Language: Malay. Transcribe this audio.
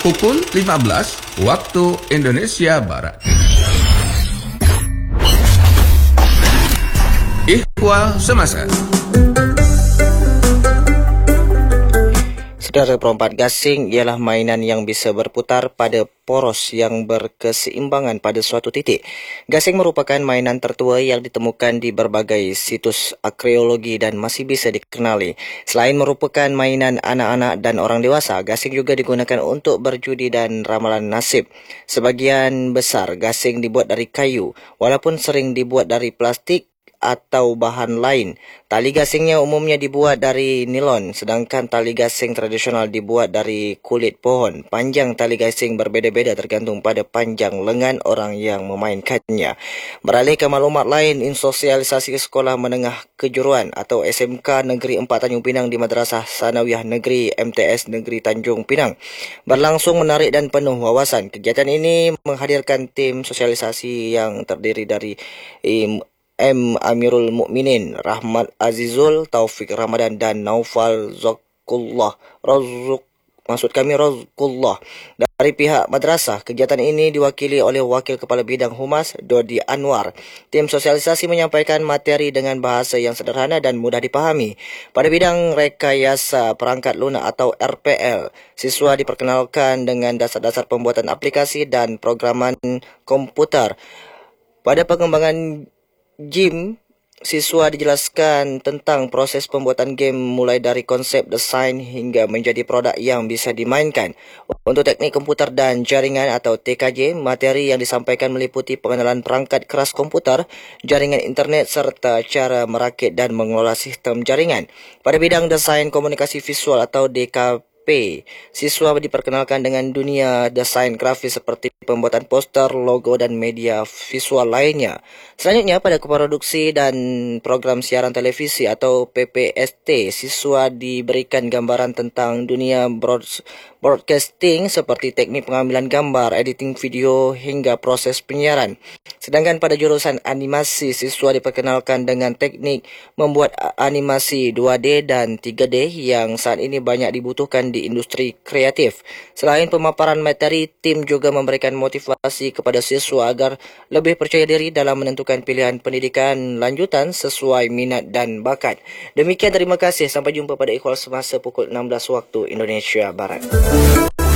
pukul 15 waktu Indonesia Barat. Ikhwal Semasa. Saudara, perompak gasing ialah mainan yang bisa berputar pada poros yang berkeseimbangan pada suatu titik. Gasing merupakan mainan tertua yang ditemukan di berbagai situs arkeologi dan masih bisa dikenali. Selain merupakan mainan anak-anak dan orang dewasa, gasing juga digunakan untuk berjudi dan ramalan nasib. Sebagian besar gasing dibuat dari kayu, walaupun sering dibuat dari plastik atau bahan lain. Tali gasingnya umumnya dibuat dari nilon, sedangkan tali gasing tradisional dibuat dari kulit pohon. Panjang tali gasing berbeza-beza tergantung pada panjang lengan orang yang memainkannya. Beralih ke maklumat lain, Insosialisasi Sekolah Menengah Kejuruan atau SMK Negeri 4 Tanjung Pinang di Madrasah Sanawiyah Negeri MTS Negeri Tanjung Pinang berlangsung menarik dan penuh wawasan. Kegiatan ini menghadirkan tim sosialisasi yang terdiri dari Amirul Mukminin, Rahmat Azizul, Taufik Ramadan dan Naufal Zakullah. Razkullah. Dari pihak madrasah, kegiatan ini diwakili oleh Wakil Kepala Bidang Humas, Dodi Anwar. Tim sosialisasi menyampaikan materi dengan bahasa yang sederhana dan mudah dipahami. Pada bidang rekayasa perangkat lunak atau RPL, siswa diperkenalkan dengan dasar-dasar pembuatan aplikasi dan programan komputer. Pada pengembangan game, siswa dijelaskan tentang proses pembuatan game mulai dari konsep, desain hingga menjadi produk yang bisa dimainkan. Untuk teknik komputer dan jaringan atau TKJ, materi yang disampaikan meliputi pengenalan perangkat keras komputer, jaringan internet serta cara merakit dan mengelola sistem jaringan. Pada bidang desain komunikasi visual atau DKP, siswa diperkenalkan dengan dunia desain grafis seperti pembuatan poster, logo dan media visual lainnya. Selanjutnya, pada produksi dan program siaran televisi atau PPST, siswa diberikan gambaran tentang dunia broadcasting seperti teknik pengambilan gambar, editing video hingga proses penyiaran. Sedangkan pada jurusan animasi, siswa diperkenalkan dengan teknik membuat animasi 2D dan 3D yang saat ini banyak dibutuhkan di industri kreatif. Selain pemaparan materi, tim juga memberikan motivasi kepada siswa agar lebih percaya diri dalam menentukan pilihan pendidikan lanjutan sesuai minat dan bakat. Demikian, terima kasih. Sampai jumpa pada Ikhwal Semasa pukul 16 waktu Indonesia Barat.